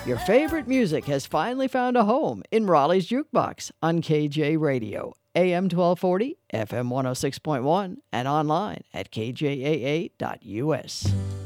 Your favorite music has finally found a home in Raleigh's Jukebox on KJ Radio, AM 1240, FM 106.1, and online at kjaa.us.